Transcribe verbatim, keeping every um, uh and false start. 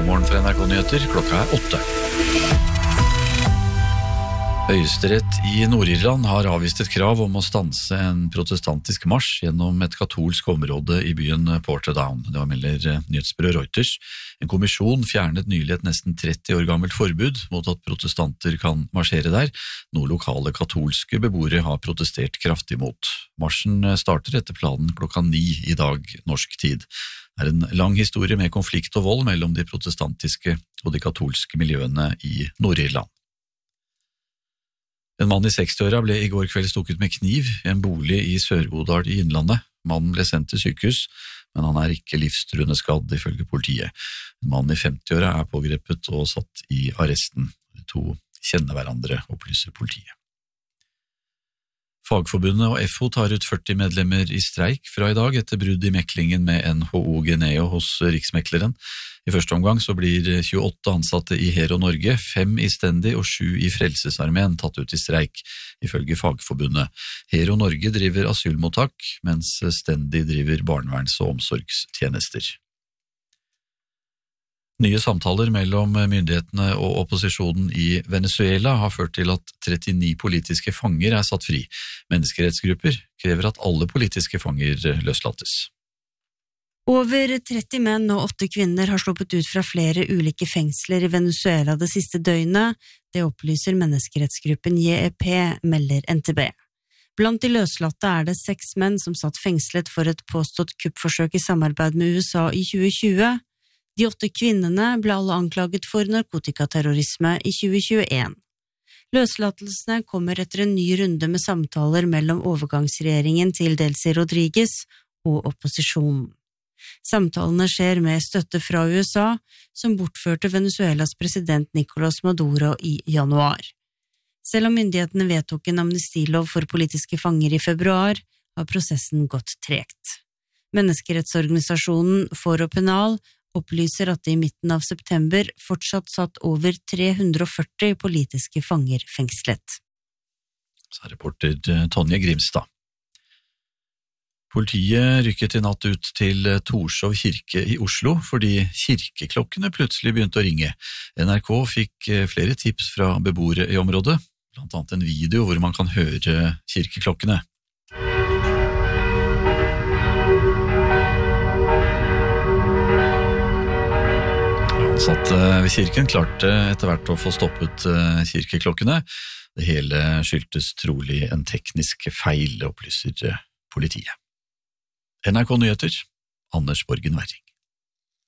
God morgen fra N R K-nyheter, klokka er åtte. Høyesterett i Nord-Irland har avvist et krav om å stanse en protestantisk marsj gjennom et katolsk område i byen Portadown. Det var melder nyhetsbyrået Reuters. En kommisjon fjernet nylig et nesten tretti år gammelt forbud mot at protestanter kan marsjere der, noe lokale katolske beboere har protestert kraftig mot. Marsjen starter etter planen klokka ni i dag norsk tid. Det er en lang historie med konflikt og vold mellom de protestantiske og de katolske miljøene i Nord-Irland. En mann i sekstiåra ble i går kveld stukket med kniv i en bolig i Sør-Odal i Innlandet. Mannen ble sendt til sykehus, men han er ikke livstruende skadd ifølge politiet. En mann i femtiåra er pågrepet og satt i arresten. De to kjenner hverandre, opplyser politiet. Fagforbundet og F O tar ut førti medlemmer i streik fra i dag etter brudd i meklingen med N H O Geneo hos Riksmekleren. I første omgang så blir tjueåtte ansatte i Hero Norge, fem i Stendi og sju i Frelsesarmeen tatt ut i streik, ifølge Fagforbundet. Hero Norge driver asylmottak, mens Stendi driver barneverns- og omsorgstjenester. Nye samtaler mellom myndighetene og opposisjonen i Venezuela har ført til at trettini politiske fanger er satt fri. Menneskerettsgrupper krever at alle politiske fanger løslates. Over tretti menn og åtte kvinner har sluppet ut fra flere ulike fengsler i Venezuela det siste døgnet. Det opplyser menneskerettsgruppen J E P, melder N T B. Blant de løslatte er det seks menn som satt fengslet for et påstått kuppforsøk i samarbeid med U S A i tjue tjue. De åtte kvinnene ble alle anklaget for narkotikaterrorisme i tjue tjueen. Løslatelsene kommer etter en ny runde med samtaler mellom overgangsregjeringen til Delcy Rodriguez og opposisjonen. Samtalene skjer med støtte fra U S A, som bortførte Venezuelas president Nicolás Maduro i januar. Selv om myndighetene vedtok en amnestilov for politiske fanger i februar, har prosessen gått tregt. Menneskerettsorganisasjonen Foro Penal opplyser at det i midten av september fortsatt satt over tre hundre og førti politiske fanger fengslet. Så er reporter Tonje Grimstad. Politiet rykket i natt ut til Torshov kirke i Oslo fordi kirkeklokkene plutselig begynte å ringe. N R K fikk flere tips fra beboere i området, blant annet en video hvor man kan høre kirkeklokkene. Ansatte ved kirken klarte etter hvert å få stoppet kirkeklokkene. Det hele skyldtes trolig en teknisk feil, opplyser politiet. N R K-nyheter, Anders Borgen Werring.